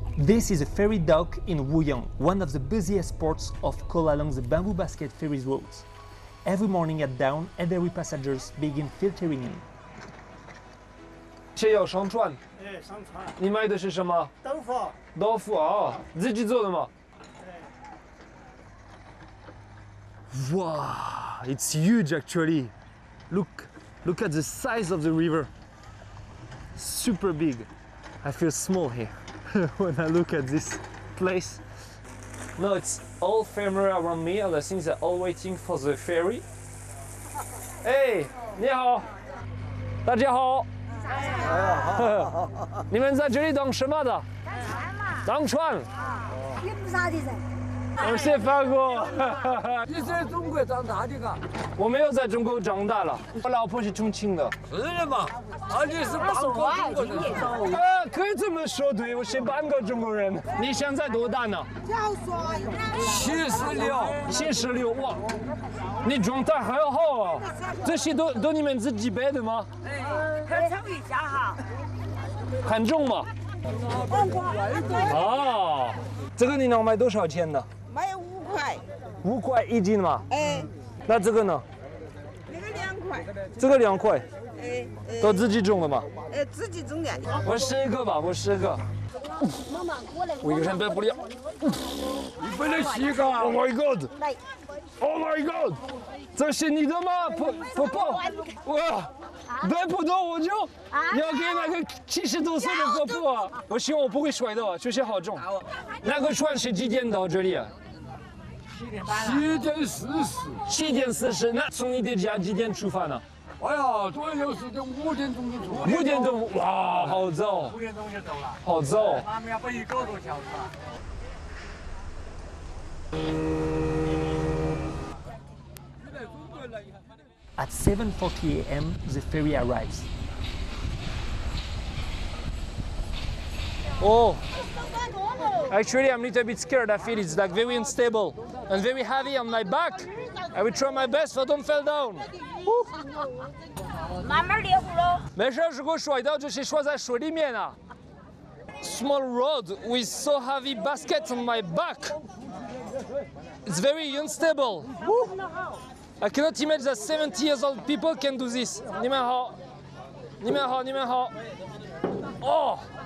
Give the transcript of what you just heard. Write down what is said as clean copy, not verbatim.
This is a ferry dock in Wuyang, one of the busiest ports of Koh along the Bamboo Basket ferry routes. Every morning at dawn, elderly passengers begin filtering in. 这要上船？ 哎，上船。 你买的是什么？ 豆腐。 豆腐啊，自己做的吗？Wow, it's huge actually. Look at the size of the river. Super big. I feel small here when I look at this place. No, it's all family around me and I think they're all waiting for the ferry. Hey, 你好，大家好。你们在这里当什么的？当船。 你不啥的人？ 我是法国。 你在中国长大的嘎？ 我没有在中国长大了，我老婆是重庆的。 是的嘛，你是半个中国人。 可以这么说，对，我是半个中国人。你现在多大呢？76，哇！你状态很好啊。这些都你们自己背的吗？ 很成语家好。 很重吗？啊，这个你能卖多少钱呢？ 卖5块。 5块一斤吗？ 哎。 那这个呢？ 那个2块。 这个2块。 哎。 都自己种的吗？ 自己种的。 我10个吧，我10个。我一个人背不了。 你背了7个。 Oh my god! Oh my god! 这是你的吗？不，哇！背不动我就要给那个70多岁的婆婆。我希望我不会摔的，确实好重。那个船是几点到这里啊 7点40。 7点40，那从你的家几点出发呢？ 哎呀，左右是5点钟就出发。 5点钟，哇，好早。5 点钟就走了。 好早。 他们要飞1个多小时啊。 At 7:40 a.m., the ferry arrives. Oh, actually I'm a little bit scared. I feel it's like very unstable and very heavy on my back. I will try my best so I don't fall down. 慢慢溜喽。 没事，如果摔倒就是摔在水里面啊。Small road with so heavy basket on my back. It's very unstable. I cannot imagine that 70 years old people can do this. 你们好，你们好，你们好。Oh.